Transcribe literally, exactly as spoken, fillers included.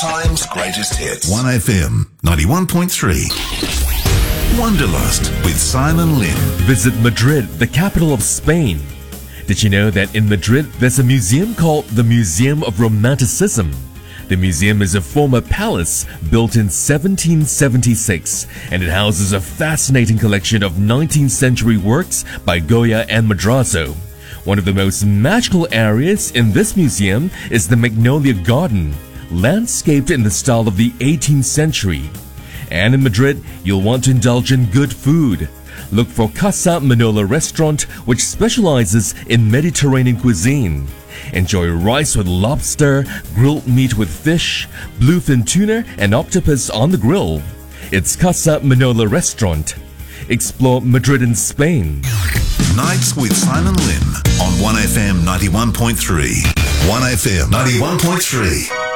Time's greatest hits. one F M ninety-one point three. Wanderlust with Simon Lin. Visit Madrid, the capital of Spain. Did you know that in Madrid there's a museum called the Museum of Romanticism? The museum is a former palace built in seventeen seventy-six, and it houses a fascinating collection of nineteenth century works by Goya and Madrazo. One of the most magical areas in this museum is the Magnolia Garden, landscaped in the style of the eighteenth century. And in Madrid, you'll want to indulge in good food. Look for Casa Manola Restaurant, which specializes in Mediterranean cuisine. Enjoy rice with lobster, grilled meat with fish, bluefin tuna, and octopus on the grill. It's Casa Manola Restaurant. Explore Madrid in Spain. Nights with Simon Lin on one F M ninety-one point three. one F M ninety-one point three.